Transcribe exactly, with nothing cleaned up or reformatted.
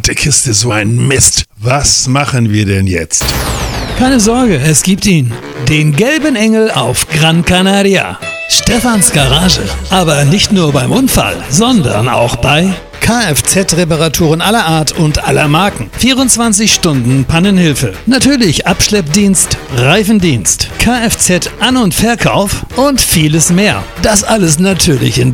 der Kiste so ein Mist. Was machen wir denn jetzt? Keine Sorge, es gibt ihn. Den gelben Engel auf Gran Canaria. Stefans Garage. Aber nicht nur beim Unfall, sondern auch bei Kfz-Reparaturen aller Art und aller Marken. vierundzwanzig Stunden Pannenhilfe. Natürlich Abschleppdienst, Reifendienst, Kfz-An- und Verkauf und vieles mehr. Das alles natürlich in